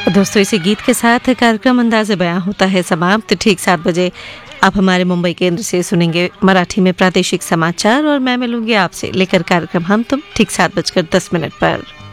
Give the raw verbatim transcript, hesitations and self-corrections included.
दोस्तों, इसी गीत के साथ कार्यक्रम अंदाज़े बयां होता है समाप्त। ठीक सात बजे आप हमारे मुंबई केंद्र से सुनेंगे मराठी में प्रादेशिक समाचार और मैं मिलूंगी आपसे लेकर कार्यक्रम हम तुम ठीक सात बजकर दस मिनट पर।